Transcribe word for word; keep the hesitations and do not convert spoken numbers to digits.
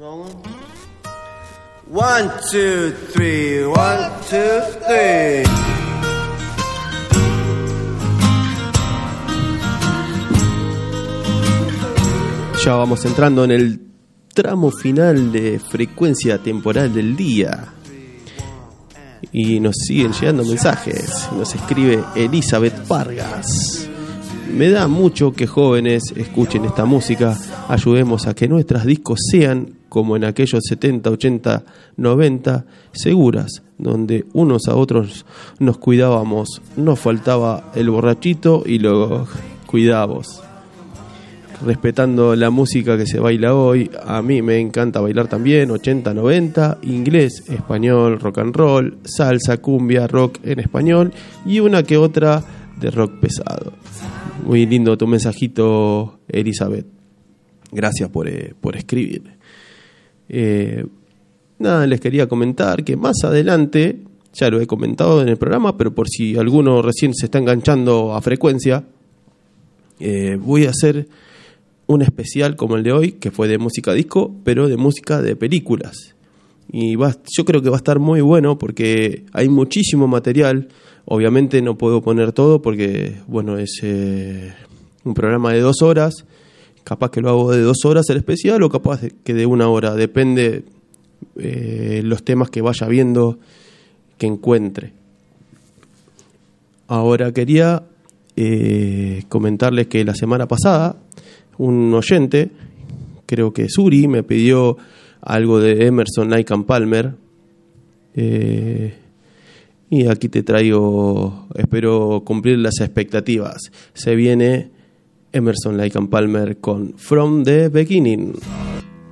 One, two, three, one, two, three. Ya vamos entrando en el tramo final de frecuencia temporal del día. Y nos siguen llegando mensajes. Nos escribe Elizabeth Vargas. Me da mucho que jóvenes escuchen esta música. Ayudemos a que nuestras discos sean como en aquellos setenta, ochenta, noventa, seguras, donde unos a otros nos cuidábamos. Nos faltaba el borrachito y lo cuidábamos. Respetando la música que se baila hoy, a mí me encanta bailar también, ochenta, noventa, inglés, español, rock and roll, salsa, cumbia, rock en español y una que otra de rock pesado. Muy lindo tu mensajito, Elizabeth. Gracias por, eh, por escribir. Eh, nada, les quería comentar que más adelante, ya lo he comentado en el programa, pero por si alguno recién se está enganchando a frecuencia, eh, voy a hacer un especial como el de hoy, que fue de música disco, pero de música de películas. Y va, yo creo que va a estar muy bueno porque hay muchísimo material. Obviamente no puedo poner todo porque, bueno, es eh, un programa de dos horas. Capaz que lo hago de dos horas el especial o capaz de, que de una hora. Depende eh, los temas que vaya viendo, que encuentre. Ahora quería eh, comentarles que la semana pasada un oyente, creo que Suri, me pidió algo de Emerson, Lake and Palmer. Eh, y aquí te traigo, espero cumplir las expectativas. Se viene Emerson, Lake and Palmer con From the Beginning.